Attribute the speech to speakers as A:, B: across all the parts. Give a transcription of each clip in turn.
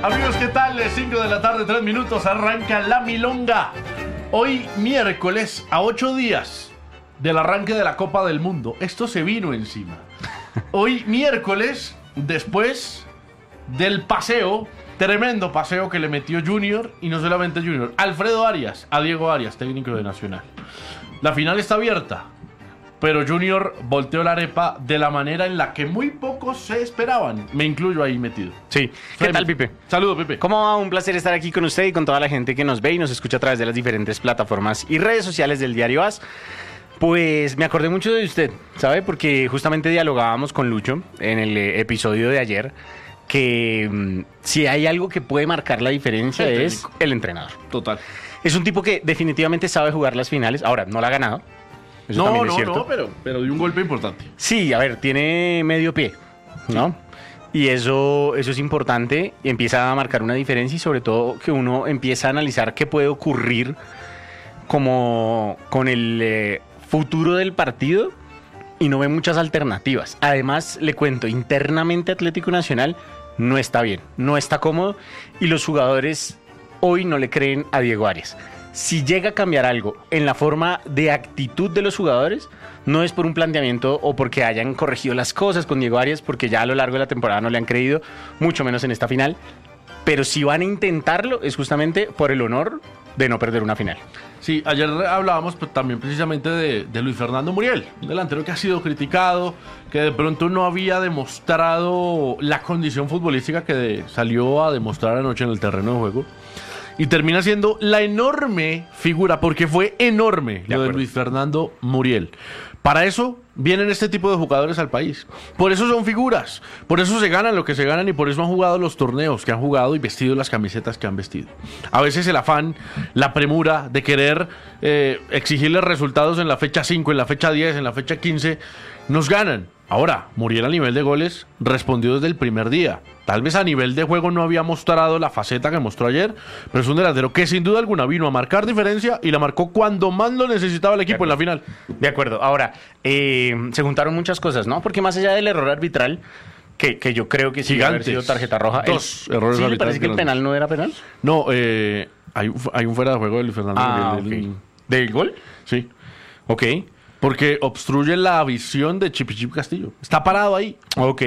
A: Amigos, ¿qué tal? 5 de la tarde, 3 minutos, arranca la milonga. Hoy miércoles, a 8 días del arranque de la Copa del Mundo. Esto se vino encima. Hoy miércoles, después del paseo, tremendo paseo que le metió Junior, y no solamente Junior, Alfredo Arias, a Diego Arias, técnico de Nacional. La final está abierta, pero Junior volteó la arepa de la manera en la que muy pocos se esperaban. Me incluyo ahí metido.
B: Sí. ¿Qué tal, Pipe?
A: Saludos, Pipe.
B: ¿Cómo va? Un placer estar aquí con usted y con toda la gente que nos ve y nos escucha a través de las diferentes plataformas y redes sociales del Diario AS. Pues me acordé mucho de usted, ¿sabe? Porque justamente dialogábamos con Lucho en el episodio de ayer que si hay algo que puede marcar la diferencia es el entrenador.
A: Total.
B: Es un tipo que definitivamente sabe jugar las finales. Ahora, no la ha ganado. Eso también es cierto.
A: pero dio un golpe importante.
B: Sí, a ver, tiene medio pie, ¿no? Y eso es importante y empieza a marcar una diferencia y sobre todo que uno empieza a analizar qué puede ocurrir como con el futuro del partido y no ve muchas alternativas. Además, le cuento, internamente Atlético Nacional no está bien, no está cómodo y los jugadores hoy no le creen a Diego Arias. Si llega a cambiar algo en la forma de actitud de los jugadores, no es por un planteamiento o porque hayan corregido las cosas con Diego Arias, porque ya a lo largo de la temporada no le han creído, mucho menos en esta final. Pero si van a intentarlo, es justamente por el honor de no perder una final.
A: Sí, ayer hablábamos también precisamente de Luis Fernando Muriel, un delantero que ha sido criticado, que de pronto no había demostrado la condición futbolística que salió a demostrar anoche en el terreno de juego. Y termina siendo la enorme figura, porque fue enorme lo de Luis Fernando Muriel. Para eso vienen este tipo de jugadores al país. Por eso son figuras. Por eso se ganan lo que se ganan y por eso han jugado los torneos que han jugado y vestido las camisetas que han vestido. A veces el afán, la premura de querer exigirles resultados en la fecha 5, en la fecha 10, en la fecha 15, nos ganan. Ahora, Muriel a nivel de goles respondió desde el primer día. Tal vez a nivel de juego no había mostrado la faceta que mostró ayer, pero es un delantero que sin duda alguna vino a marcar diferencia y la marcó cuando más lo necesitaba el equipo en la final.
B: De acuerdo. Ahora, se juntaron muchas cosas, ¿no? Porque más allá del error arbitral, que yo creo que sí debe haber sido tarjeta roja.
A: Dos errores
B: ¿sí
A: arbitrales.
B: le parece que el penal no era penal?
A: No, hay un fuera de juego de Luis Fernando Muriel.
B: Okay. ¿Del gol?
A: Sí.
B: Ok.
A: Porque obstruye la visión de Chipichip Castillo. Está parado ahí.
B: Ok.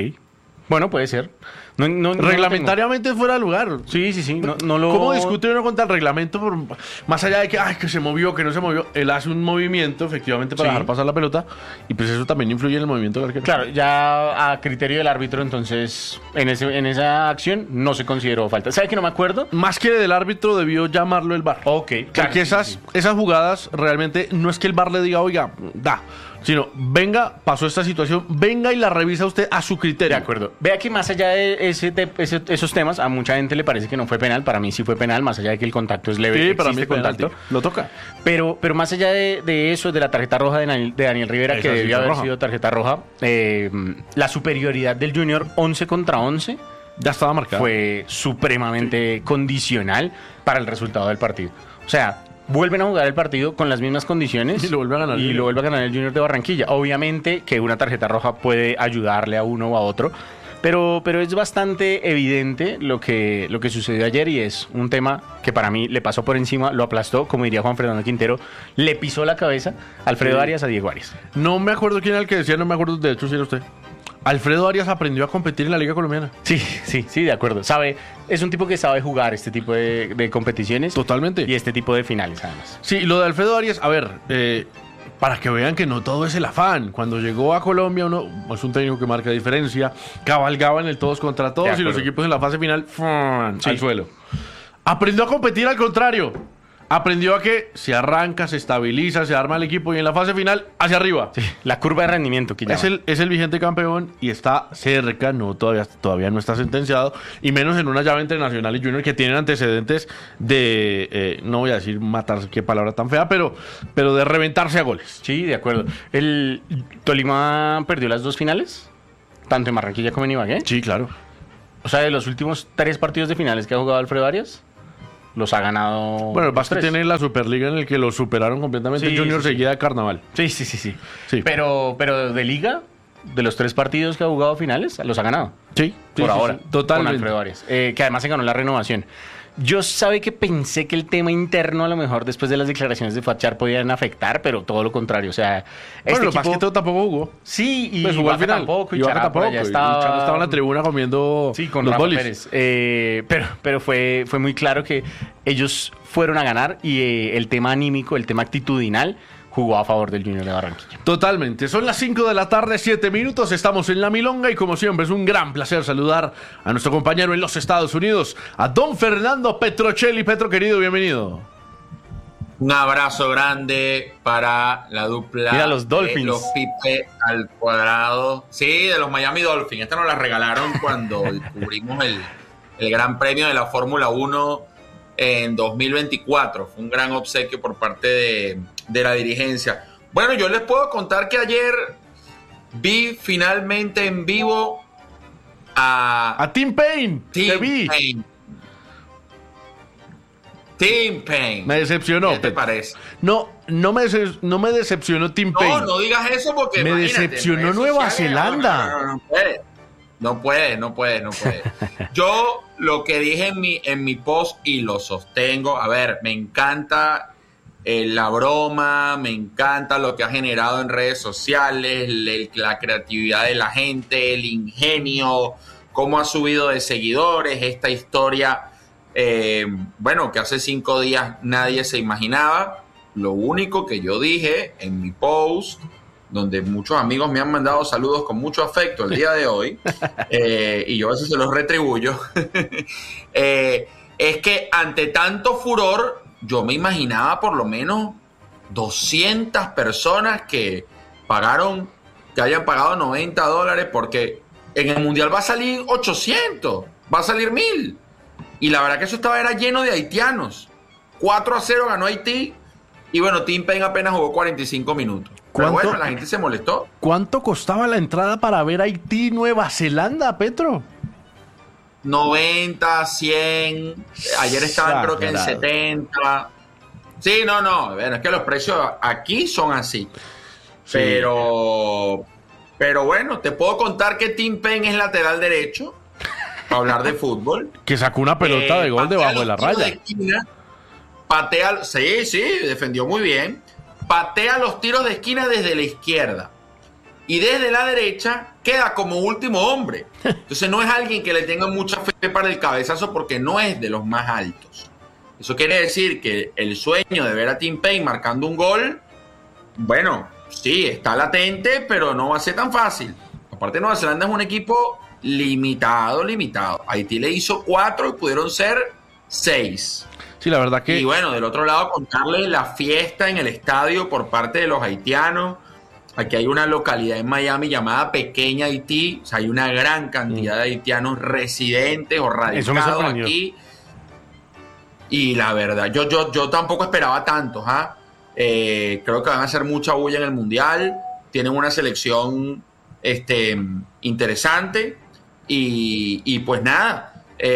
B: Bueno, puede ser.
A: Reglamentariamente es fuera de lugar.
B: Sí. No lo...
A: ¿Cómo discute uno contra el reglamento? Más allá de que se movió, que no se movió. Él hace un movimiento, efectivamente, para dejar pasar la pelota. Y pues eso también influye en el movimiento del arquero.
B: Claro, ya a criterio del árbitro, entonces, en esa acción no se consideró falta. ¿Sabe que no me acuerdo?
A: Más que del árbitro debió llamarlo el VAR.
B: Ok. Claro,
A: porque esas jugadas realmente no es que el VAR le diga, oiga, sino, venga, pasó esta situación, venga y la revisa usted a su criterio.
B: De acuerdo. Vea que más allá de esos temas, a mucha gente le parece que no fue penal. Para mí sí fue penal, más allá de que el contacto es leve.
A: Sí, para mí es
B: contacto.
A: Lo toca.
B: Pero más allá de eso, de la tarjeta roja de Daniel Rivera, esa que debió haber sido tarjeta roja, la superioridad del Junior 11 contra 11
A: ya estaba marcada.
B: Fue supremamente condicional para el resultado del partido. O sea, vuelven a jugar el partido con las mismas condiciones
A: y lo vuelve a ganar.
B: Y lo vuelve a ganar el Junior de Barranquilla. Obviamente que una tarjeta roja puede ayudarle a uno o a otro, pero es bastante evidente lo que sucedió ayer y es un tema que para mí le pasó por encima, lo aplastó, como diría Juan Fernando Quintero, le pisó la cabeza Alfredo Arias a Diego Arias.
A: No me acuerdo quién era el que decía, no me acuerdo de hecho si era usted. Alfredo Arias aprendió a competir en la Liga Colombiana.
B: Sí, de acuerdo. Es un tipo que sabe jugar este tipo de competiciones.
A: Totalmente.
B: Y este tipo de finales, además.
A: Sí, lo de Alfredo Arias, a ver, para que vean que no todo es el afán. Cuando llegó a Colombia, uno es un técnico que marca diferencia, cabalgaba en el todos contra todos y los equipos en la fase final, al suelo. Aprendió a competir al contrario. Aprendió a que se arranca, se estabiliza, se arma el equipo y en la fase final hacia arriba.
B: Sí, la curva de rendimiento que
A: es el vigente campeón y está cerca, todavía no está sentenciado, y menos en una llave entre Nacional y Junior que tienen antecedentes de, no voy a decir matarse, qué palabra tan fea, pero de reventarse a goles.
B: Sí, de acuerdo. ¿El Tolima perdió las dos finales? ¿Tanto en Barranquilla como en Ibagué?
A: Sí, claro.
B: O sea, de los últimos 3 partidos de finales que ha jugado Alfredo Arias, los ha ganado.
A: Bueno, el Vasco tiene la Superliga en el que lo superaron completamente. Sí, Junior seguía de Carnaval.
B: Sí. Pero de Liga, de los 3 partidos que ha jugado finales, los ha ganado.
A: Sí,
B: por ahora.
A: sí, totalmente.
B: Con Alfredo Arias, que además se ganó la renovación. Yo sabe que pensé que el tema interno a lo mejor después de las declaraciones de Fachar podían afectar, pero todo lo contrario. O sea,
A: bueno, lo más que todo tampoco jugó.
B: Sí, y
A: pues jugó al final.
B: Tampoco, y
A: Ibaka tampoco.
B: Ya estaba
A: en la tribuna comiendo
B: con
A: los
B: Rafa
A: bolis.
B: Pérez. Pero fue muy claro que ellos fueron a ganar y el tema anímico, el tema actitudinal jugó a favor del Junior de Barranquilla.
A: Totalmente. Son las 5 de la tarde, 7 minutos. Estamos en La Milonga y como siempre es un gran placer saludar a nuestro compañero en los Estados Unidos, a don Fernando Petrocelli. Petro, querido, bienvenido.
C: Un abrazo grande para la dupla.
B: Mira, los Dolphins.
C: De los Pipe al cuadrado. Sí, de los Miami Dolphins. Esta nos la regalaron cuando cubrimos el Gran Premio de la Fórmula 1 en 2024. Fue un gran obsequio por parte de la dirigencia. Bueno, yo les puedo contar que ayer vi finalmente en vivo a
A: Tim Payne. Te vi.
C: Tim Payne.
A: Me decepcionó.
C: ¿Qué te parece?
A: No me decepcionó Tim Payne.
C: No digas eso porque
A: me decepcionó Nueva Zelanda.
C: No puede. Yo lo que dije en mi post y lo sostengo, a ver, me encanta la broma, me encanta lo que ha generado en redes sociales, la creatividad de la gente, el ingenio, cómo ha subido de seguidores, esta historia, bueno, que hace 5 días nadie se imaginaba. Lo único que yo dije en mi post, donde muchos amigos me han mandado saludos con mucho afecto el día de hoy, y yo a veces se los retribuyo, es que ante tanto furor, yo me imaginaba por lo menos 200 personas que hayan pagado $90, porque en el Mundial va a salir 800, va a salir 1000. Y la verdad que eso era lleno de haitianos. 4-0 ganó Haití, y bueno, Tim Payne apenas jugó 45 minutos. Pero bueno, la gente se molestó.
A: ¿Cuánto costaba la entrada para ver Haití, Nueva Zelanda, Petro?
C: 90, 100. Ayer estaban creo que en 70. Sí, no. Bueno, es que los precios aquí son así. Sí. Pero bueno, te puedo contar que Tim Payne es lateral derecho. Para hablar de fútbol.
A: Que sacó una pelota de gol debajo de la raya.
C: De esquina, sí, defendió muy bien. Patea los tiros de esquina desde la izquierda. Y desde la derecha queda como último hombre. Entonces no es alguien que le tenga mucha fe para el cabezazo porque no es de los más altos. Eso quiere decir que el sueño de ver a Tim Payne marcando un gol, bueno, sí, está latente, pero no va a ser tan fácil. Aparte, Nueva Zelanda es un equipo limitado. Haití le hizo 4 y pudieron ser 6.
A: Sí, la verdad que...
C: Y bueno, del otro lado, contarle la fiesta en el estadio por parte de los haitianos. Aquí hay una localidad en Miami llamada Pequeña Haití. O sea, hay una gran cantidad de haitianos residentes o radicados aquí. Y la verdad, yo tampoco esperaba tantos. Creo que van a hacer mucha bulla en el Mundial. Tienen una selección interesante. Y pues nada,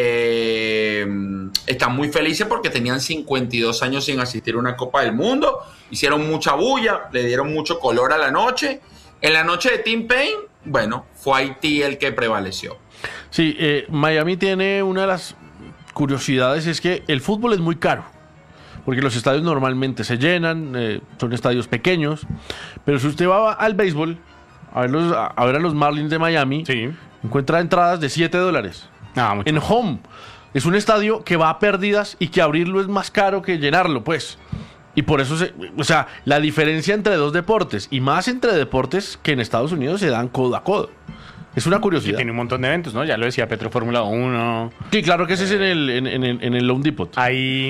C: están muy felices porque tenían 52 años sin asistir a una Copa del Mundo. Hicieron mucha bulla, le dieron mucho color a la noche. En la noche de Tim Payne, bueno, fue Haití el que prevaleció.
A: Sí, Miami tiene una de las curiosidades, es que el fútbol es muy caro, porque los estadios normalmente se llenan, son estadios pequeños, pero si usted va al béisbol a ver a los Marlins de Miami, sí, encuentra entradas de $7 en home. Es un estadio que va a pérdidas y que abrirlo es más caro que llenarlo, pues. Y por eso, la diferencia entre dos deportes, y más entre deportes que en Estados Unidos se dan codo a codo. Es una curiosidad.
B: Y tiene un montón de eventos, ¿no? Ya lo decía Petro, Fórmula 1.
A: Sí, claro que ese es en el Home Depot.
B: Hay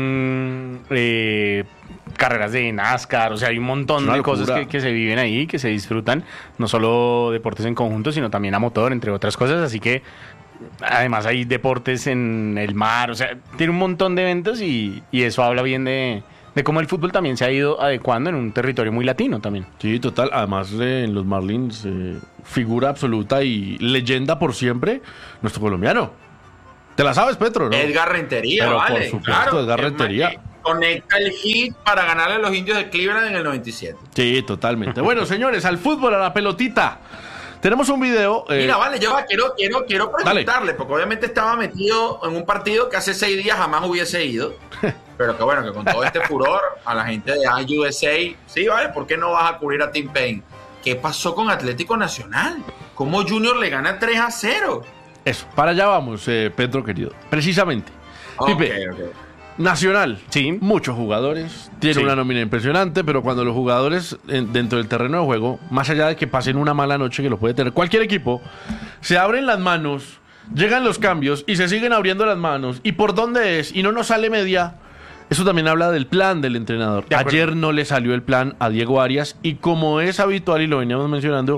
B: carreras de NASCAR, o sea, hay un montón de cosas que se viven ahí, que se disfrutan. No solo deportes en conjunto, sino también a motor, entre otras cosas. Así que, además, hay deportes en el mar. O sea, tiene un montón de eventos y eso habla bien de cómo el fútbol también se ha ido adecuando en un territorio muy latino también.
A: Sí, total. Además, en los Marlins, figura absoluta y leyenda por siempre, nuestro colombiano. ¿Te la sabes, Petro, no?
C: Edgar Rentería,
A: pero
C: vale.
A: Por supuesto,
C: claro,
A: Edgar Rentería.
C: Conecta el hit para ganarle a los indios de Cleveland en el 97.
A: Sí, totalmente. Bueno, señores, al fútbol, a la pelotita. Tenemos un video.
C: Mira, vale, quiero preguntarle, porque obviamente estaba metido en un partido que hace 6 días jamás hubiese ido. Pero que bueno, que con todo este furor, a la gente de USA, sí, vale, ¿por qué no vas a cubrir a Tim Payne? ¿Qué pasó con Atlético Nacional? ¿Cómo Junior le gana 3-0?
A: Eso, para allá vamos, Pedro querido. Precisamente. Pipe,
C: Okay.
A: Nacional,
B: Sí.
A: muchos jugadores, tiene
B: Sí.
A: una nómina impresionante, pero cuando los jugadores dentro del terreno de juego, más allá de que pasen una mala noche, que lo puede tener cualquier equipo, se abren las manos, llegan los cambios y se siguen abriendo las manos. ¿Y por dónde es? Y no nos sale media. Eso también habla del plan del entrenador.
B: De acuerdo.
A: Ayer no le salió el plan a Diego Arias y como es habitual y lo veníamos mencionando,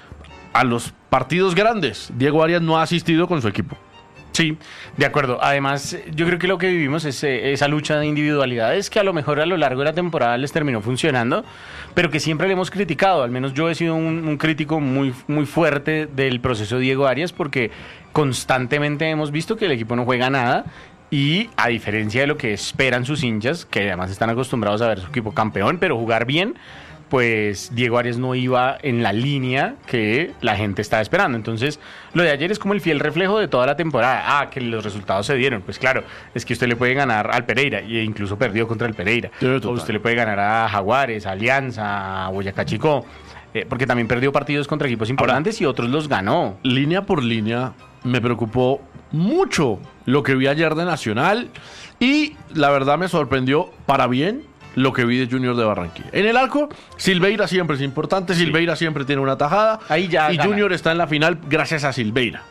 A: a los partidos grandes, Diego Arias no ha asistido con su equipo.
B: Sí, de acuerdo. Además, yo creo que lo que vivimos es esa lucha de individualidades que a lo mejor a lo largo de la temporada les terminó funcionando, pero que siempre le hemos criticado. Al menos yo he sido un crítico muy, muy fuerte del proceso de Diego Arias porque constantemente hemos visto que el equipo no juega nada y a diferencia de lo que esperan sus hinchas, que además están acostumbrados a ver su equipo campeón, pero jugar bien, pues Diego Arias no iba en la línea que la gente estaba esperando. Entonces, lo de ayer es como el fiel reflejo de toda la temporada. Que los resultados se dieron. Pues claro, es que usted le puede ganar al Pereira, e incluso perdió contra el Pereira.
A: Sí,
B: O
A: total.
B: usted le puede ganar a Jaguares, a Alianza, a Boyacá Chicó, porque también perdió partidos contra equipos importantes y otros los ganó.
A: Línea por línea, me preocupó mucho lo que vi ayer de Nacional y la verdad me sorprendió para bien lo que vi de Junior de Barranquilla. En el arco, Silveira siempre es importante, Silveira siempre tiene una tajada.
B: Ahí ya
A: y
B: gana.
A: Junior está en la final gracias a Silveira.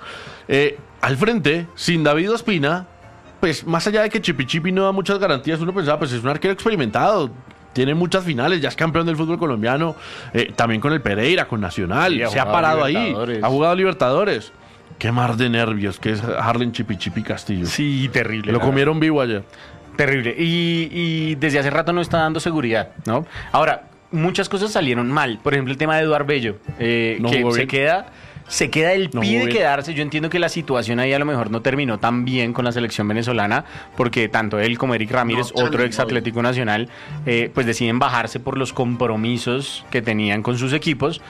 A: Al frente, sin David Ospina, pues más allá de que Chipi no da muchas garantías, uno pensaba, pues es un arquero experimentado. Tiene muchas finales, ya es campeón del fútbol colombiano, también con el Pereira, con Nacional,
B: Sí, ha
A: se ha
B: jugado
A: parado ahí,
B: Libertadores.
A: ha jugado Libertadores. Qué mar de nervios que es Harlen Chipi Castillo.
B: Sí, terrible.
A: Lo comieron vivo ayer.
B: Terrible. Y desde hace rato no está dando seguridad, ¿no? Ahora, muchas cosas salieron mal. Por ejemplo, el tema de Eduard Bello,
A: No
B: que
A: jugó
B: se
A: bien.
B: queda, él
A: No
B: pide
A: jugó bien.
B: quedarse. Yo entiendo que la situación ahí a lo mejor no terminó tan bien con la selección venezolana, porque tanto él como Eric Ramírez,
C: No,
B: otro
C: no,
B: ex Atlético Nacional, pues deciden bajarse por los compromisos que tenían con sus equipos.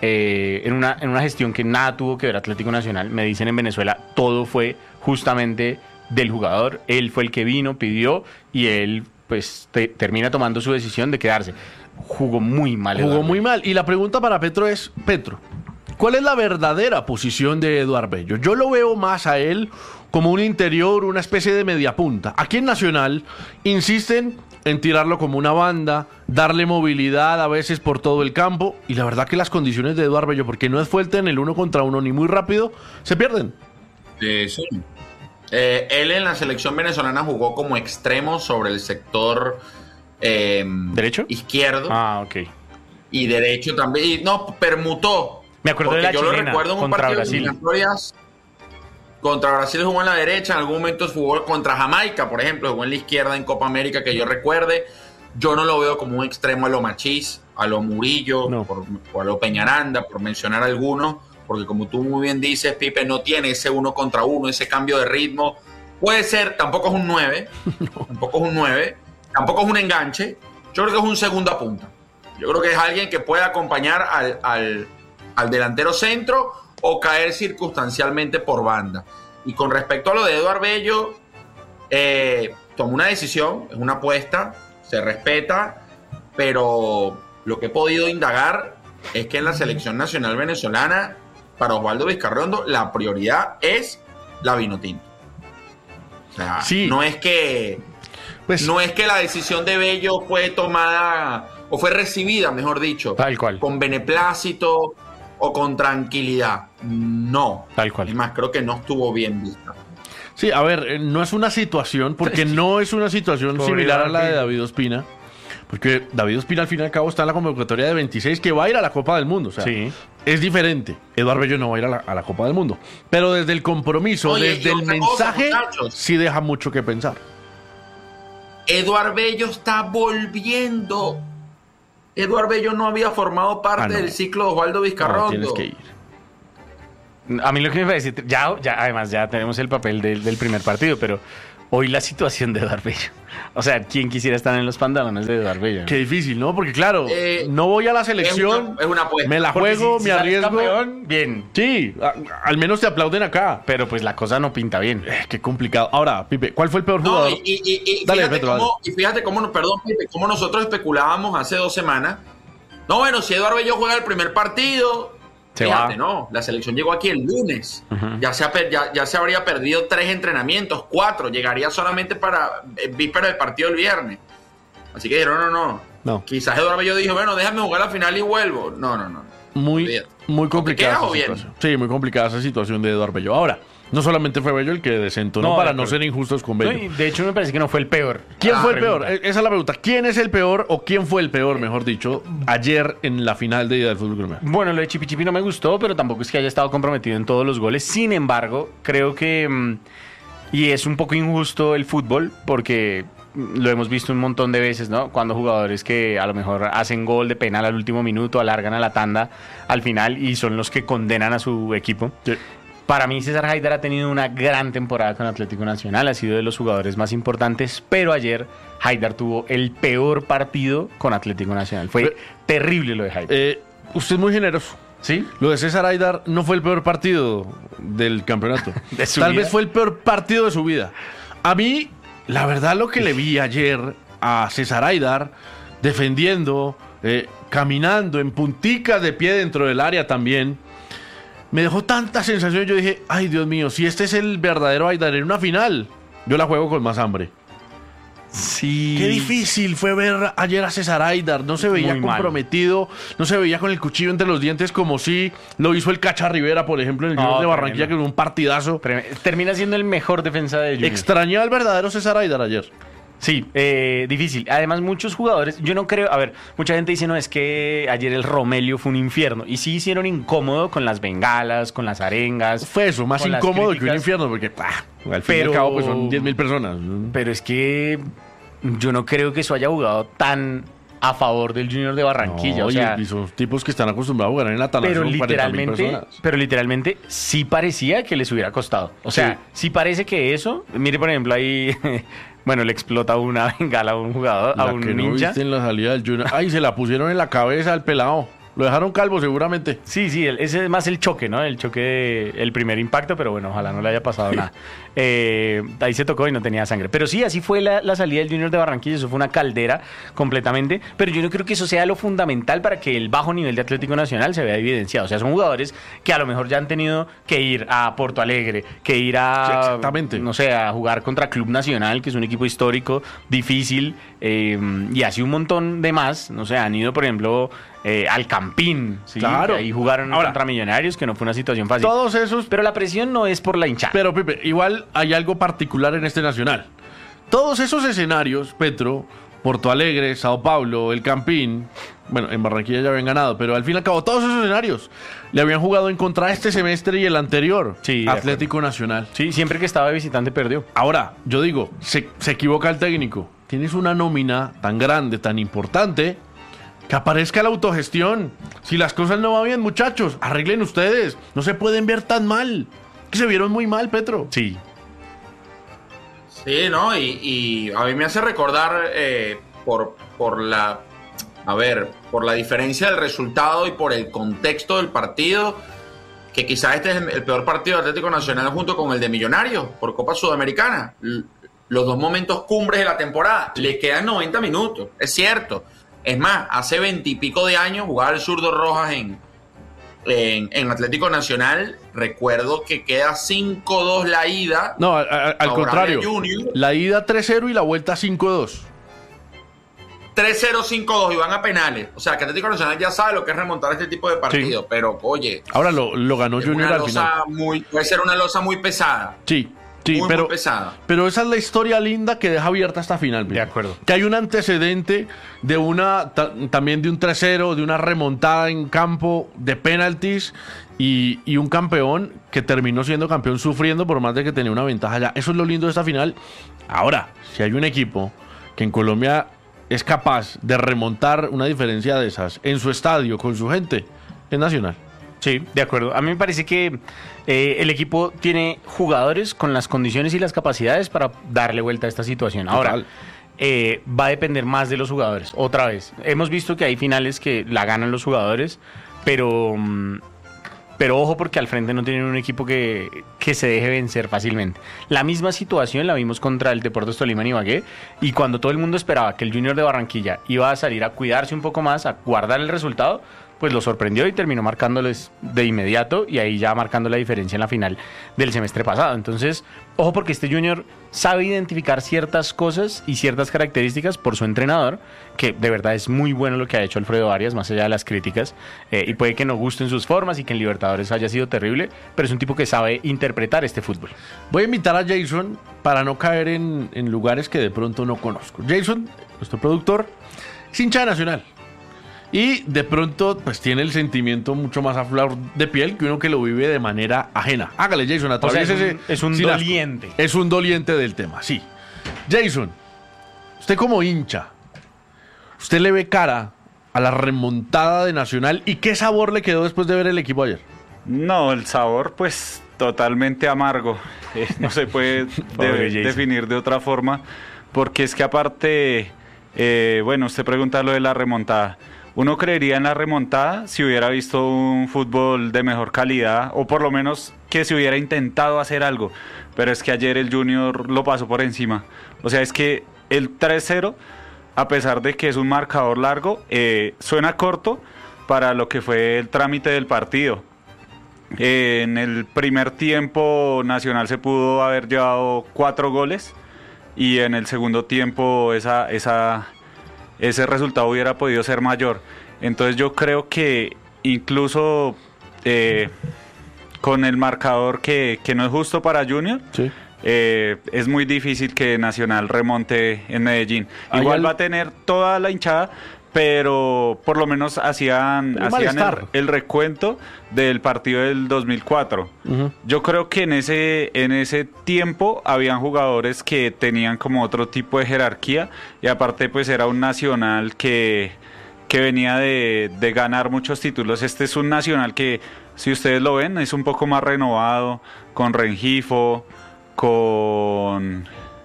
B: En una gestión que nada tuvo que ver Atlético Nacional. Me dicen en Venezuela, todo fue justamente del jugador. Él fue el que vino, pidió y él pues termina tomando su decisión de quedarse. Jugó muy mal.
A: Jugó
B: Eduardo.
A: muy mal. Y la pregunta para Petro es, Petro, ¿cuál es la verdadera posición de Eduard Bello? Yo lo veo más a él como un interior, una especie de mediapunta. Aquí en Nacional insisten en tirarlo como una banda, darle movilidad a veces por todo el campo. Y la verdad que las condiciones de Eduard Bello, porque no es fuerte en el 1 contra 1 ni muy rápido, se pierden.
C: Sí. Él en la selección venezolana jugó como extremo sobre el sector
B: ¿Derecho?
C: izquierdo
B: Ok.
C: y derecho también. Y no, permutó.
B: Me acuerdo
C: Porque
B: de la
C: yo lo
B: chilena
C: recuerdo en un
B: contra
C: partido de
B: Brasil.
C: eliminatorias. Contra Brasil jugó en la derecha, en algún momento jugó contra Jamaica, por ejemplo, jugó en la izquierda en Copa América, que yo recuerde. Yo no lo veo como un extremo a lo Machís, a lo Murillo,
B: No.
C: o a lo Peñaranda, por mencionar algunos, porque como tú muy bien dices, Pipe no tiene ese 1 contra 1, ese cambio de ritmo. Puede ser, tampoco es un 9, tampoco es un 9, tampoco es un enganche. Yo creo que es un segunda punta. Yo creo que es alguien que puede acompañar al delantero centro o caer circunstancialmente por banda. Y con respecto a lo de Eduard Bello, tomó una decisión, es una apuesta, se respeta, pero lo que he podido indagar es que en la selección nacional venezolana, para Osvaldo Vizcarrondo, la prioridad es la Vinotinto. O sea,
A: Sí.
C: no es que
A: Pues,
C: no es que la decisión de Bello fue tomada o fue recibida, mejor dicho,
B: Tal cual.
C: con beneplácito o con tranquilidad. No.
B: Tal cual.
C: Es más, creo que no estuvo bien vista.
A: sí, a ver, no es una situación, porque no es una situación
B: Pobre
A: similar a la de
B: David.
A: David Ospina. Porque David Ospina al fin y al cabo está en la convocatoria de 26 que va a ir a la Copa del Mundo. O sea,
B: Sí.
A: es diferente. Eduard Bello no va a ir a la Copa del Mundo. Pero desde el compromiso,
C: Oye,
A: desde
C: y
A: el
C: otra cosa,
A: mensaje,
C: muchachos.
A: sí deja mucho que pensar.
C: Eduard Bello está volviendo. Eduard Bello no había formado parte
A: Ah, no.
C: del ciclo de Osvaldo
A: No,
C: Vizcarrondo.
A: tienes que ir.
B: A mí lo que me parece, además ya tenemos el papel del primer partido, pero hoy la situación de Eduardo Bello. O sea, ¿quién quisiera estar en los pantalones de Eduardo Bello?
A: Qué difícil, ¿no? Porque claro, no voy a la selección,
C: es una apuesta.
A: me la
B: Porque
A: juego,
B: si
A: me
B: sales
A: arriesgo.
B: campeón, bien.
A: Sí, al menos te aplauden acá.
B: Pero pues la cosa no pinta bien.
A: Qué complicado. Ahora, Pipe, ¿cuál fue el peor
C: No,
A: jugador?
C: y
A: Dale,
C: fíjate
A: Petro,
C: cómo, y fíjate cómo, perdón, Pipe, cómo nosotros especulábamos hace 2 semanas. No, bueno, si Eduardo Bello juega el primer partido,
B: Se
C: fíjate,
B: va.
C: no, la selección llegó aquí el lunes.
B: Ujú.
C: Ya se habría perdido 3 entrenamientos, 4, llegaría solamente para víspera del partido el viernes. Así que dijeron, no. Quizás Eduardo Bello dijo, bueno, déjame jugar la final y vuelvo. No.
A: Muy complicada
C: quedas
A: esa
C: o bien?
A: situación. Sí, muy complicada esa situación de Eduardo Bello. Ahora, no solamente fue Bello el que desentonó,
B: No,
A: para
B: de
A: no
B: acuerdo.
A: ser injustos con
B: No,
A: Bello.
B: y de hecho me parece que no fue el peor.
A: ¿Quién fue el
B: pregunta.
A: peor? Esa es la pregunta. ¿Quién es el peor o quién fue el peor, mejor dicho, ayer en la final de ida del fútbol colombiano?
B: Bueno, lo de Chipi Chipi no me gustó, pero tampoco es que haya estado comprometido en todos los goles. Sin embargo, creo que... y es un poco injusto el fútbol, porque lo hemos visto un montón de veces, ¿no? Cuando jugadores que a lo mejor hacen gol de penal al último minuto, alargan a la tanda al final y son los que condenan a su equipo.
A: Sí.
B: Para mí César Haidar ha tenido una gran temporada con Atlético Nacional, ha sido de los jugadores más importantes, pero ayer Haidar tuvo el peor partido con Atlético Nacional. Fue terrible lo de Haidar.
A: Usted es muy generoso.
B: ¿Sí?
A: Lo de César Haidar no fue el peor partido del campeonato.
B: ¿De su
A: Tal
B: vida?
A: vez fue el peor partido de su vida. A mí, la verdad, lo que le vi ayer a César Haidar defendiendo, caminando en punticas de pie dentro del área también, me dejó tanta sensación. Yo dije, ay Dios mío, si este es el verdadero Haidar en una final, yo la juego con más hambre.
B: Sí.
A: Qué difícil fue ver ayer a César Haidar. No se veía
B: Muy mal.
A: comprometido, no se veía con el cuchillo entre los dientes como si lo hizo el Cacha Rivera, por ejemplo, en el Junior de Barranquilla, que
B: tremendo.
A: fue un partidazo.
B: Termina siendo el mejor defensa de Junior.
A: Extrañé al verdadero César Haidar ayer.
B: Sí, difícil. Además, muchos jugadores, yo no creo, a ver, mucha gente dice, no, es que ayer el Romelio fue un infierno. Y sí hicieron incómodo con las bengalas, con las arengas.
A: Fue eso, más
B: con las
A: incómodo que un
B: críticas.
A: infierno, porque al fin y al
B: Pero-
A: cabo pues son 10.000 personas.
B: Pero es que yo no creo que eso haya jugado tan a favor del Junior de Barranquilla.
A: No,
B: o sea,
A: y son tipos que están acostumbrados a jugar en la Atalanta.
B: pero
A: con 40.000 personas.
B: literalmente sí parecía que les hubiera costado. O sea, sí parece que eso, mire por ejemplo ahí, bueno, le explota una bengala a un jugador, a
A: La
B: un
A: que no
B: ninja.
A: viste en la salida del Junior. Ay, se la pusieron en la cabeza al pelado. Lo dejaron calvo seguramente.
B: Sí, ese es más el choque, ¿no? El choque, el primer impacto, pero bueno, ojalá no le haya pasado nada. Ahí se tocó y no tenía sangre. Pero sí, así fue la salida del Junior de Barranquilla, eso fue una caldera completamente, pero yo no creo que eso sea lo fundamental para que el bajo nivel de Atlético Nacional se vea evidenciado. O sea, son jugadores que a lo mejor ya han tenido que ir a Porto Alegre, que ir
A: Sí,
B: a,
A: exactamente.
B: no sé, a jugar contra Club Nacional, que es un equipo histórico, difícil, y así un montón de más. No sé, han ido, por ejemplo, al Campín, ¿sí?
A: Claro.
B: Ahí jugaron
A: Ahora,
B: contra Millonarios, que no fue una situación fácil.
A: Todos esos.
B: Pero la presión no es por la hinchada.
A: Pero, Pipe, igual hay algo particular en este Nacional. Todos esos escenarios, Petro, Porto Alegre, Sao Paulo, El Campín, bueno, en Barranquilla ya habían ganado, pero al fin y al cabo, todos esos escenarios le habían jugado en contra este semestre y el anterior.
B: Sí, de
A: Atlético Nacional.
B: Sí, siempre que estaba de visitante perdió.
A: Ahora, yo digo, se equivoca el técnico. Tienes una nómina tan grande, tan importante, que aparezca la autogestión. Si las cosas no van bien, muchachos, arreglen ustedes. No se pueden ver tan mal. Que se vieron muy mal, Petro.
B: Sí.
C: Sí, ¿no? Y a mí me hace recordar por la diferencia del resultado y por el contexto del partido, que quizás este es el peor partido de Atlético Nacional junto con el de Millonarios por Copa Sudamericana. Los 2 momentos cumbres de la temporada. Le quedan 90 minutos, es cierto. Es más, hace 20 y pico de años jugaba el zurdo Rojas en Atlético Nacional. Recuerdo que queda 5-2 la ida.
A: No, al
C: Favorable
A: contrario.
C: a Junior.
A: La ida 3-0 y la vuelta 5-2.
C: 3-0, 5-2 y van a penales. O sea, que Atlético Nacional ya sabe lo que es remontar este tipo de partidos. Pero, oye,
A: Ahora lo ganó
C: es
A: Junior
C: una
A: al final.
C: losa puede ser una losa muy pesada.
A: Sí, sí,
C: muy
A: pero,
C: pesada.
A: pero esa es la historia linda que deja abierta esta final.
B: De acuerdo.
A: Que hay un antecedente de también de un 3-0, de una remontada en campo, de penaltis y un campeón que terminó siendo campeón sufriendo por más de que tenía una ventaja ya. Eso es lo lindo de esta final. Ahora, si hay un equipo que en Colombia es capaz de remontar una diferencia de esas en su estadio, con su gente, es Nacional.
B: Sí, de acuerdo. A mí me parece que el equipo tiene jugadores con las condiciones y las capacidades para darle vuelta a esta situación. Ahora,
A: Total.
B: va a depender más de los jugadores. Otra vez, hemos visto que hay finales que la ganan los jugadores, pero ojo porque al frente no tienen un equipo que se deje vencer fácilmente. La misma situación la vimos contra el Deportes Tolima en Ibagué, y cuando todo el mundo esperaba que el Junior de Barranquilla iba a salir a cuidarse un poco más, a guardar el resultado, pues lo sorprendió y terminó marcándoles de inmediato, y ahí ya marcando la diferencia en la final del semestre pasado. Entonces, ojo porque este Junior sabe identificar ciertas cosas y ciertas características por su entrenador, que de verdad es muy bueno lo que ha hecho Alfredo Arias, más allá de las críticas, y puede que no gusten sus formas y que en Libertadores haya sido terrible, pero es un tipo que sabe interpretar este fútbol.
A: Voy a invitar a Jason para no caer en lugares que de pronto no conozco. Jason, nuestro productor, es hincha de Nacional. Y de pronto, pues tiene el sentimiento mucho más a flor de piel que uno que lo vive de manera ajena. Hágale, Jason, atraviésese.
B: Es un
A: sin asco.
B: doliente.
A: Es un doliente del tema, sí. Jason, usted como hincha, ¿usted le ve cara a la remontada de Nacional? ¿Y qué sabor le quedó después de ver el equipo ayer?
D: No, el sabor pues totalmente amargo. No se puede definir de otra forma, porque es que aparte, bueno, usted pregunta lo de la remontada. Uno creería en la remontada si hubiera visto un fútbol de mejor calidad, o por lo menos que se hubiera intentado hacer algo. Pero es que ayer el Junior lo pasó por encima. O sea, es que el 3-0, a pesar de que es un marcador largo, suena corto para lo que fue el trámite del partido. En el primer tiempo Nacional se pudo haber llevado 4 goles, y en el segundo tiempo ese resultado hubiera podido ser mayor. Entonces yo creo que incluso con el marcador que no es justo para Junior,
A: Sí.
D: es muy difícil que Nacional remonte en Medellín. Igual va a tener toda la hinchada, pero por lo menos hacían
A: malestar.
D: el recuento del partido del 2004.
A: Ujú.
D: Yo creo que en ese tiempo habían jugadores que tenían como otro tipo de jerarquía, y aparte pues era un Nacional que venía de ganar muchos títulos. Este es un Nacional que, si ustedes lo ven, es un poco más renovado, con Rengifo, con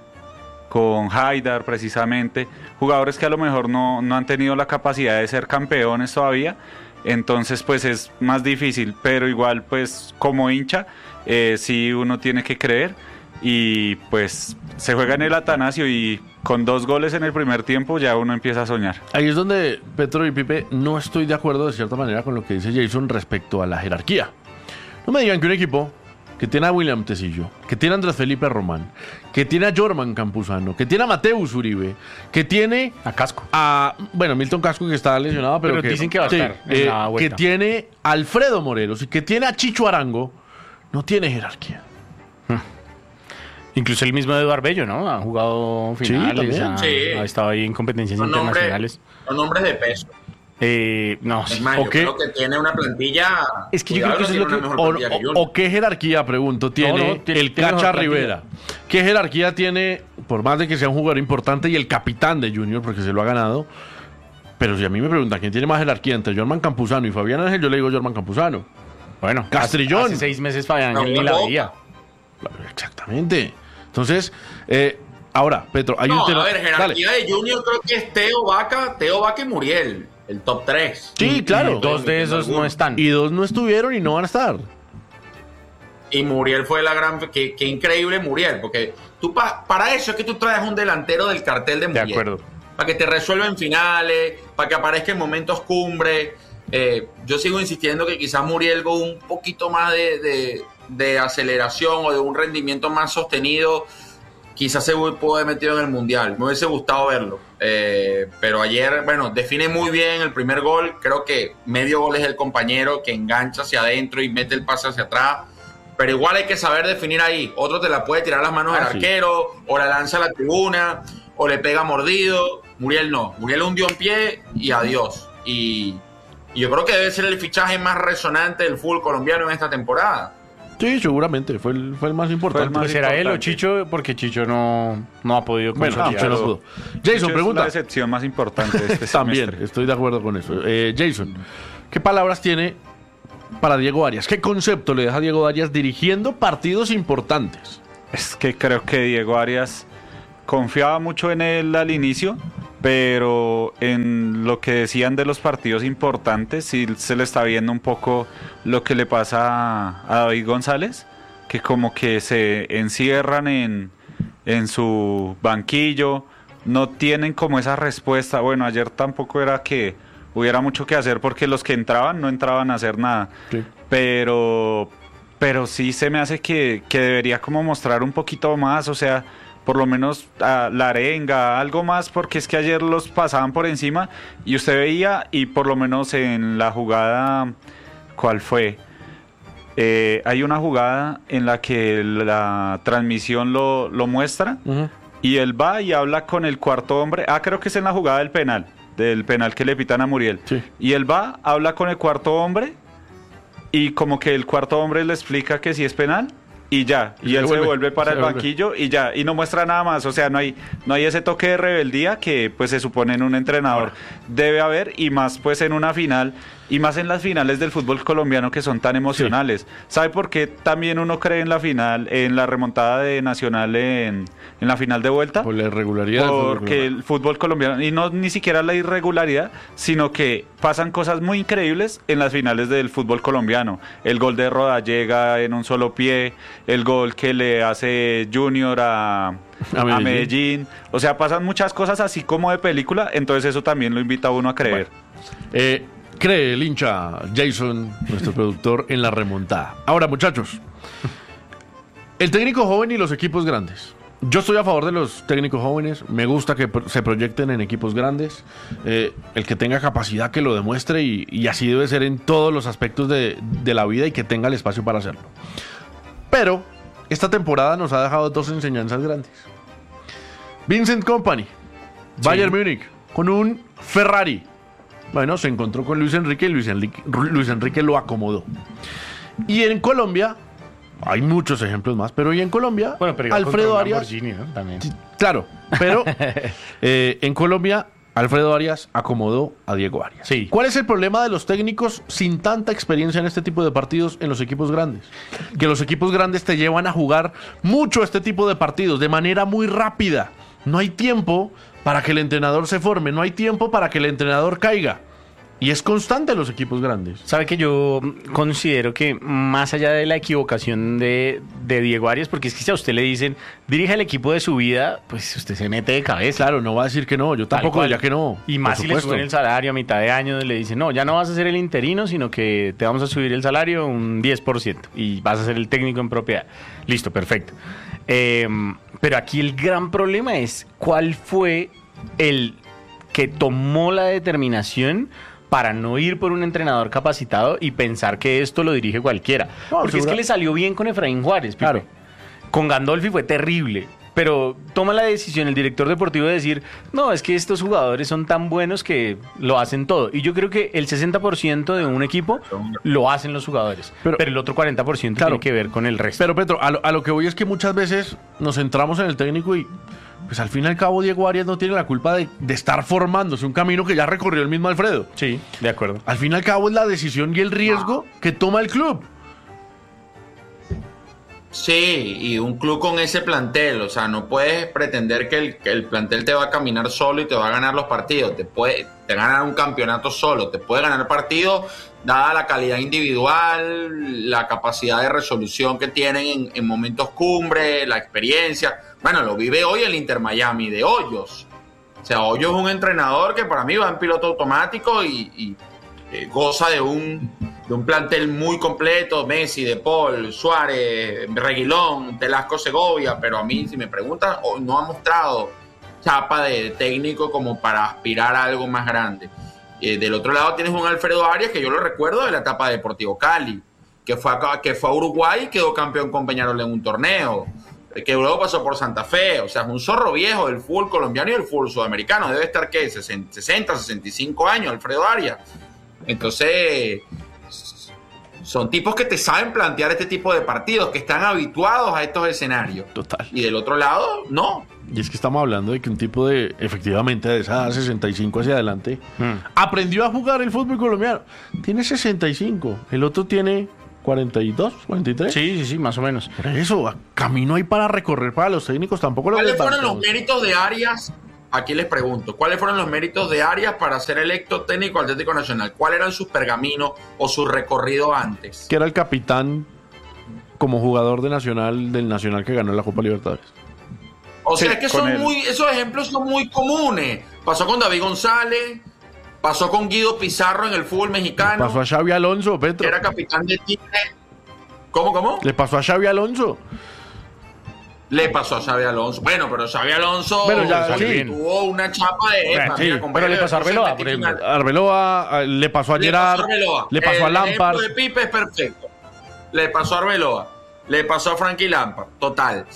D: Haidar precisamente, jugadores que a lo mejor no han tenido la capacidad de ser campeones todavía. Entonces pues es más difícil, pero igual pues como hincha sí uno tiene que creer, y pues se juega en el Atanasio, y con 2 goles en el primer tiempo ya uno empieza a soñar.
A: Ahí es donde, Petro y Pipe, no estoy de acuerdo de cierta manera con lo que dice Jason respecto a la jerarquía. No me digan que un equipo que tiene a William Tecillo, que tiene a Andrés Felipe Román, que tiene a Jorman Campuzano, que tiene a Mateus Uribe, que tiene
B: A Casco.
A: bueno, Milton Casco, que está lesionado, pero que
B: dicen que va a estar en la
A: que
B: vuelta.
A: tiene a Alfredo Morelos y que tiene a Chicho Arango, no tiene jerarquía.
B: Incluso el mismo Eduardo Bello, ¿no? Ha jugado finales,
A: también.
C: Sí.
B: ha estado ahí en competencias
C: Son
B: internacionales.
C: nombres de peso.
B: No,
C: Es más,
A: ¿O
C: yo
A: qué?
C: creo que tiene una plantilla.
B: Es que yo creo que eso es lo
C: tiene
B: que-
C: una mejor plantilla que Junior.
A: o qué jerarquía, pregunto, tiene
B: tiene
A: el
B: mejor
A: Cacha
B: plantilla.
A: Rivera. ¿Qué jerarquía tiene, por más de que sea un jugador importante y el capitán de Junior, porque se lo ha ganado? Pero si a mí me preguntan quién tiene más jerarquía entre Jorman Campuzano y Fabián Ángel, yo le digo Jorman Campuzano.
B: Bueno,
A: Castrillón.
B: Hace 6 meses Fabián
C: No,
B: Ángel ni la
C: Boca.
B: veía.
A: Exactamente. Entonces, ahora, Petro, hay
C: No,
A: un tema.
C: a ver,
A: Dale.
C: jerarquía de Junior creo que es Teo Vaca y Muriel, el top 3.
A: Sí, claro.
B: Y 2 de esos no están.
A: Y 2 no estuvieron y no van a estar.
C: Y Muriel fue la gran... Qué increíble Muriel, porque tú para eso es que tú traes un delantero del cartel de
B: De
C: Muriel.
B: acuerdo.
C: Para que te resuelva en finales, para que aparezca en momentos cumbre. Yo sigo insistiendo que quizás Muriel con un poquito más de aceleración o de un rendimiento más sostenido, quizás se pudo haber metido en el Mundial. Me hubiese gustado verlo. Pero ayer, bueno, define muy bien el primer gol. Creo que medio gol es el compañero que engancha hacia adentro y mete el pase hacia atrás. Pero igual hay que saber definir ahí. Otro te la puede tirar las manos al
A: sí.
C: arquero, o la lanza a la tribuna, o le pega mordido. Muriel no. Muriel hundió en pie y adiós. Y yo creo que debe ser el fichaje más resonante del fútbol colombiano en esta temporada.
A: Sí, seguramente. Fue el más importante.
D: más
B: Pues será él o
D: importante.
B: Chicho, porque Chicho no ha podido
A: Bueno,
B: consolidar.
A: Chicho no pudo.
D: Chicho
A: Jason,
D: es
A: pregunta.
D: la decepción más importante de este
A: También,
D: semestre.
A: estoy de acuerdo con eso. Jason, ¿qué palabras tiene para Diego Arias? ¿Qué concepto le deja Diego Arias dirigiendo partidos importantes?
D: Es que creo que Diego Arias confiaba mucho en él al inicio, pero en lo que decían de los partidos importantes sí se le está viendo un poco lo que le pasa a David González, que como que se encierran en su banquillo, no tienen como esa respuesta. Bueno, ayer tampoco era que hubiera mucho que hacer porque los que entraban no entraban a hacer nada, sí. Pero sí se me hace que debería como mostrar un poquito más, o sea, por lo menos la arenga, algo más, porque es que ayer los pasaban por encima y usted veía, y por lo menos en la jugada, ¿cuál fue? Hay una jugada en la que la transmisión lo muestra, uh-huh, y él va y habla con el cuarto hombre. Creo que es en la jugada del penal que le pitan a Muriel. Sí. Y él va, habla con el cuarto hombre y como que el cuarto hombre le explica que sí es penal y ya, y él se vuelve para el banquillo y ya, y no muestra nada más. O sea, no hay ese toque de rebeldía que pues se supone en un entrenador debe haber, y más pues en una final, y más en las finales del fútbol colombiano que son tan emocionales. Sí. ¿Sabe por qué también uno cree en la final, en la remontada de Nacional en la final de vuelta?
A: Por la irregularidad.
D: Porque el fútbol colombiano, y no ni siquiera la irregularidad, sino que pasan cosas muy increíbles en las finales del fútbol colombiano. El gol de Rodallega en un solo pie, el gol que le hace Junior a Medellín. O sea, pasan muchas cosas así como de película, entonces eso también lo invita a uno a creer.
A: Bueno, cree el hincha Jason, nuestro productor, en la remontada. Ahora, muchachos, el técnico joven y los equipos grandes. Yo estoy a favor de los técnicos jóvenes, me gusta que se proyecten en equipos grandes, el que tenga capacidad que lo demuestre, y así debe ser en todos los aspectos de la vida, y que tenga el espacio para hacerlo. Pero esta temporada nos ha dejado dos enseñanzas grandes. Vincent Kompany, Bayern Múnich, con un Ferrari. Bueno, se encontró con Luis Enrique y Luis Enrique lo acomodó. Y en Colombia, hay muchos ejemplos más, pero en Colombia, Alfredo Arias, ¿no? También. Claro, pero en Colombia, Alfredo Arias acomodó a Diego Arias. Sí. ¿Cuál es el problema de los técnicos sin tanta experiencia en este tipo de partidos en los equipos grandes? Que los equipos grandes te llevan a jugar mucho este tipo de partidos de manera muy rápida. No hay tiempo para que el entrenador se forme, no hay tiempo para que el entrenador caiga. Y es constante en los equipos grandes.
B: Sabe que yo considero que más allá de la equivocación de Diego Arias, porque es que si a usted le dicen dirija el equipo de su vida, pues usted se mete de cabeza.
A: Claro, no va a decir que no, yo tampoco diría que no.
B: Y más si le suben el salario a mitad de año, le dicen no, ya no vas a ser el interino, sino que te vamos a subir el salario un 10% y vas a ser el técnico en propiedad. Listo, perfecto. Pero aquí el gran problema es cuál fue el que tomó la determinación para no ir por un entrenador capacitado y pensar que esto lo dirige cualquiera. No, porque es que le salió bien con Efraín Juárez, Pipe. Claro. Con Gandolfi fue terrible, pero toma la decisión el director deportivo de decir, no, es que estos jugadores son tan buenos que lo hacen todo. Y yo creo que el 60% de un equipo lo hacen los jugadores, pero el otro 40% tiene que ver con el resto.
A: Pero Petro, a lo que voy es que muchas veces nos centramos en el técnico y pues al fin y al cabo Diego Arias no tiene la culpa de estar formándose un camino que ya recorrió el mismo Alfredo.
B: Sí, de acuerdo.
A: Al fin y al cabo es la decisión y el riesgo que toma el club.
C: Sí, y un club con ese plantel, o sea, no puedes pretender que el plantel te va a caminar solo y te va a ganar los partidos. Te ganar un campeonato solo, te puede ganar partidos dada la calidad individual, la capacidad de resolución que tienen en momentos cumbre, la experiencia. Bueno, lo vive hoy el Inter Miami de Hoyos. O sea, Hoyos es un entrenador que para mí va en piloto automático y goza de un plantel muy completo: Messi, De Paul, Suárez, Reguilón, Velasco, Segovia. Pero a mí, si me preguntan, no ha mostrado chapa de técnico como para aspirar a algo más grande. Del otro lado tienes un Alfredo Arias que yo lo recuerdo de la etapa de Deportivo Cali, que fue a Uruguay y quedó campeón con Peñarol en un torneo, que luego pasó por Santa Fe. O sea, es un zorro viejo del fútbol colombiano y del fútbol sudamericano. Debe estar, ¿qué? 60, 65 años Alfredo Arias. Entonces, son tipos que te saben plantear este tipo de partidos, que están habituados a estos escenarios.
A: Total.
C: Y del otro lado, no.
A: Y es que estamos hablando de que un tipo efectivamente, de esa edad, 65 hacia adelante, aprendió a jugar el fútbol colombiano. Tiene 65, el otro tiene 42, 43.
B: Sí, más o menos.
A: Por eso, camino hay para recorrer para los técnicos, tampoco lo
C: ¿Cuáles fueron los méritos de Arias? Aquí les pregunto, ¿cuáles fueron los méritos de Arias para ser electo técnico Atlético Nacional? ¿Cuáles eran sus pergaminos o su recorrido antes?
A: Que era el capitán como jugador de Nacional, del Nacional que ganó la Copa Libertadores.
C: O sea,
D: Sí,
C: es que
D: con él.
C: esos ejemplos son muy comunes. Pasó con David González, pasó con Guido Pizarro en el fútbol mexicano,
A: Pasó a Xavi Alonso,
C: que
A: Petro.
C: era capitán de Tigre. ¿Cómo?
A: Le pasó a Xavi Alonso.
C: Le pasó a Xavi Alonso. Bueno, pero Xavi Alonso
A: Pero ya, sí.
C: tuvo una chapa de
B: Bueno, sí, pero le pasó a Arbeloa, por ejemplo.
A: Arbeloa, le pasó a Gerard, le pasó a Lampard.
C: El ejemplo de Pipe es perfecto. Le pasó a Arbeloa, le pasó a Frankie Lampard. Total.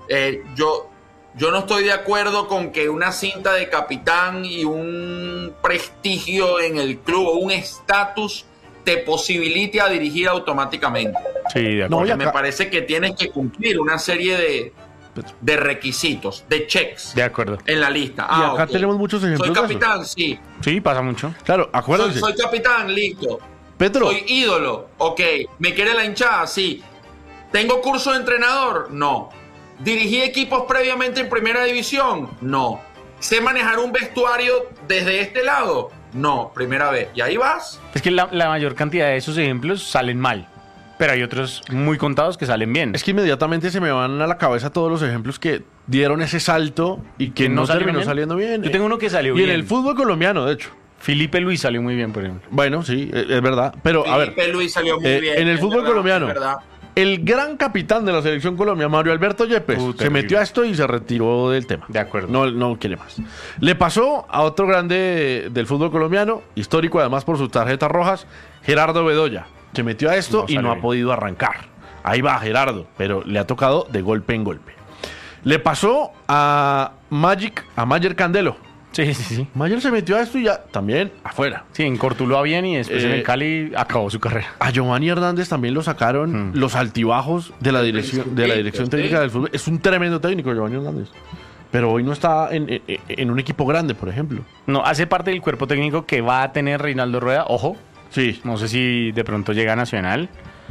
C: Yo no estoy de acuerdo con que una cinta de capitán y un prestigio en el club o un estatus te posibilite a dirigir automáticamente.
B: Sí, de acuerdo.
A: No,
C: Porque
A: y
C: me
A: acá-
C: parece que tienes que cumplir una serie de requisitos, de checks
B: De acuerdo.
C: en la lista.
A: Y acá
C: ok.
A: tenemos muchos ejemplos
C: Soy
A: de eso.
C: capitán, sí.
B: Sí, pasa mucho.
A: Claro, acuérdense.
C: Soy capitán, listo.
A: Petro,
C: Soy ídolo, ok. ¿Me quiere la hinchada? Sí. ¿Tengo curso de entrenador? No. ¿Dirigí equipos previamente en primera división? No. ¿Sé manejar un vestuario desde este lado? No, primera vez. ¿Y ahí vas?
B: Es que la mayor cantidad de esos ejemplos salen mal, pero hay otros muy contados que salen bien.
A: es que inmediatamente se me van a la cabeza todos los ejemplos que dieron ese salto y que no
B: salieron
A: terminó
B: bien.
A: saliendo bien.
B: Yo tengo uno que salió
A: y
B: bien.
A: en el fútbol colombiano, de hecho.
B: Felipe Luis salió muy bien, por ejemplo.
A: Bueno, sí, es verdad. Pero, a ver,
C: Felipe Luis salió muy bien.
A: en el
C: es
A: fútbol
C: verdad,
A: colombiano,
C: es verdad.
A: el gran capitán de la selección colombiana, Mario Alberto Yepes, se
B: Terrible.
A: metió a esto y se retiró del tema.
B: De acuerdo.
A: No quiere más. Le pasó a otro grande del fútbol colombiano, histórico además por sus tarjetas rojas, Gerardo Bedoya. Se metió a esto
B: No
A: y
B: salió
A: no ha
B: bien.
A: podido arrancar. Ahí va Gerardo, pero le ha tocado de golpe en golpe. Le pasó a Mayer Candelo.
B: Sí.
A: Mayer se metió a esto y ya también afuera.
B: Sí, en Cortuluá bien y después en el Cali acabó su carrera.
A: A Giovanni Hernández también lo sacaron los altibajos de la dirección técnica del fútbol. Es un tremendo técnico, Giovanni Hernández. Pero hoy no está en un equipo grande, por ejemplo.
B: No, hace parte del cuerpo técnico que va a tener Reinaldo Rueda. Ojo,
A: Sí.
B: no sé si de pronto llega a Nacional,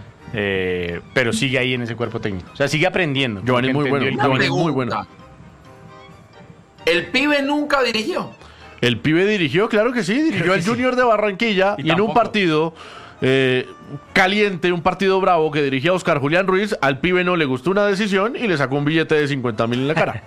B: pero sigue ahí en ese cuerpo técnico. O sea, sigue aprendiendo.
A: Giovanni es
B: porque
A: muy
B: entendió
A: bueno.
B: el
C: Una
A: Giovanni es muy
C: pregunta.
A: bueno.
C: El pibe nunca dirigió.
A: El pibe dirigió, claro que sí, dirigió al Junior de Barranquilla
B: Y
A: y en un
B: tampoco.
A: partido caliente, un partido bravo que dirigía Oscar Julián Ruiz, al pibe no le gustó una decisión y le sacó un billete de 50.000 en la cara.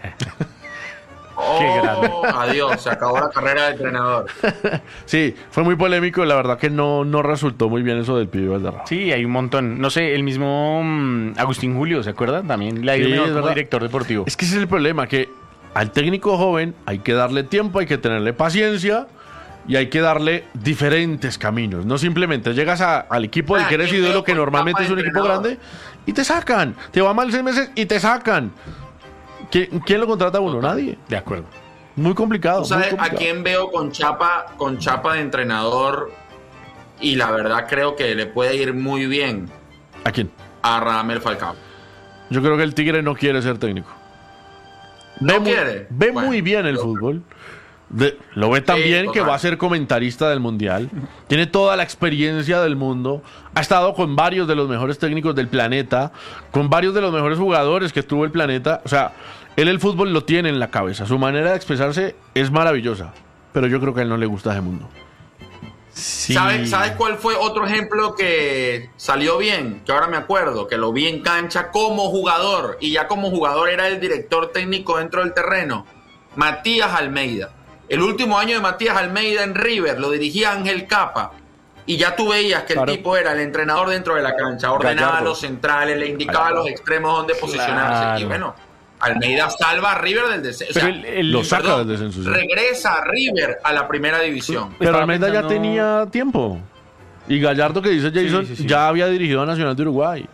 B: grande.
C: Adiós, se acabó la carrera de entrenador.
A: Sí, fue muy polémico, la verdad que no resultó muy bien eso del pibe Valderrama.
B: Sí, hay un montón. No sé, el mismo Agustín Julio, ¿se acuerdan? También le ha ido
A: Sí,
B: mejor
A: es
B: como
A: verdad.
B: director deportivo.
A: Es que ese es el problema, que al técnico joven hay que darle tiempo, hay que tenerle paciencia y hay que darle diferentes caminos. No simplemente llegas al equipo del que eres
C: qué
A: ídolo,
C: feo
A: que
C: con
A: normalmente
C: etapa
A: es un
C: de
A: equipo
C: entrenador.
A: grande, y te sacan. Te va mal 6 meses y te sacan. ¿Quién lo contrata a uno? Nadie.
B: De acuerdo.
A: Muy complicado.
C: ¿Tú sabes
A: muy
C: a
A: complicado.
C: quién veo con chapa de entrenador? Y la verdad creo que le puede ir muy bien
A: ¿A quién?
C: a Radamel Falcao.
A: Yo creo que el Tigre no quiere ser técnico.
C: ¿No quiere?
A: Ve
C: Bueno,
A: muy bien el
C: yo-
A: fútbol. Lo ve tan
C: Sí,
A: bien que
C: total.
A: va a ser comentarista del Mundial. Tiene toda la experiencia del mundo. Ha estado con varios de los mejores técnicos del planeta. Con varios de los mejores jugadores que tuvo el planeta. O sea, él el fútbol lo tiene en la cabeza. Su manera de expresarse es maravillosa. Pero yo creo que a él no le gusta ese mundo.
B: Sí.
C: ¿Sabes cuál fue otro ejemplo que salió bien? Que ahora me acuerdo, que lo vi en cancha como jugador y ya como jugador era el director técnico dentro del terreno. Matías Almeida. El último año de Matías Almeida en River lo dirigía Ángel Capa y ya tú veías que
A: Claro.
C: el tipo era el entrenador dentro de la cancha, ordenaba
A: Gallardo.
C: a los centrales, le indicaba a los extremos dónde posicionarse.
B: Claro.
C: Y bueno, Almeida salva a River del descenso.
B: Pero
C: O sea,
A: Lo saca del descenso. Sí.
C: regresa a River a la primera división.
A: Pero
B: Estaba
A: Almeida ya
B: pensando-
A: tenía tiempo. Y Gallardo, que dice Jason,
B: Sí.
A: ya había dirigido a Nacional de Uruguay.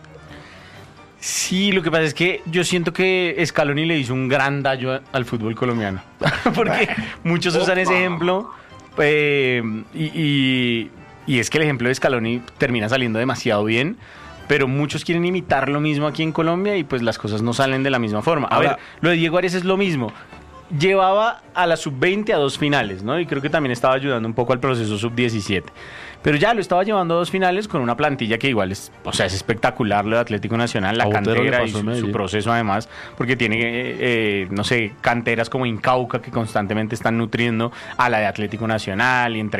B: Sí, lo que pasa es que yo siento que Scaloni le hizo un gran daño al fútbol colombiano. Porque muchos usan ese ejemplo y Y es que el ejemplo de Scaloni termina saliendo demasiado bien, pero muchos quieren imitar lo mismo aquí en Colombia y pues las cosas no salen de la misma forma. A ver, lo de Diego Ares es lo mismo. Llevaba a la sub-20 a 2 finales, ¿no? Y creo que también estaba ayudando un poco al proceso sub-17. Pero ya lo estaba llevando a 2 finales con una plantilla que igual es espectacular, lo de Atlético Nacional, la cantera y su proceso además, porque tiene, no sé, canteras como Incauca que constantemente están nutriendo a la de Atlético Nacional y entre